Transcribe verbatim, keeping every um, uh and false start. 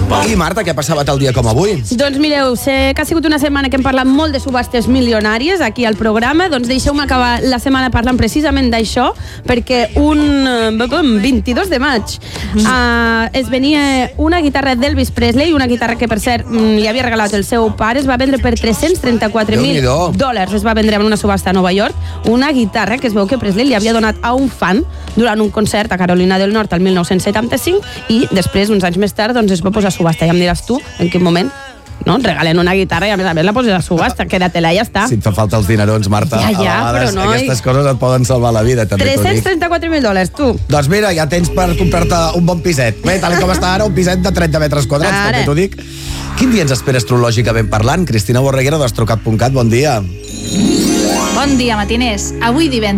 I Marta, què passava tal dia com avui? Doncs mireu, sé que ha sigut una setmana que hem parlat molt de subhastes milionàries aquí al programa, doncs deixeu-me acabar la setmana parlant precisament d'això, perquè un vint-i-dos de maig uh, es venia una guitarra d'Elvis Presley, una guitarra que per cert li havia regalat el seu pare, es va vendre per tres-cents trenta-quatre mil dòlars, es va vendre en una subhasta a Nova York, una guitarra que es veu que Presley li havia donat a un fan durant un concert a Carolina del Nord al mil nou-cents setanta-cinc i després, uns anys més tard, doncs es va posar a subhasta. Ja em diràs tu en quin moment no? Regalen una guitarra i a més a més la poses a subhasta, quédatela i ja està. Si et fa falta els dinerons, Marta, ja, ja, a vegades però no, aquestes coses et poden salvar la vida, també t'ho dic. tres-cents trenta-quatre mil dòlars, tu. Doncs mira, ja tens per comprar-te un bon piset. Bé, tal com està ara, un piset de trenta metres quadrats, Ara. també t'ho dic. Quin dia ens espera astrològicament parlant? Cristina Borreguera, d'Astrocap punt cat, bon dia. Bon dia, matiners. Avui divendres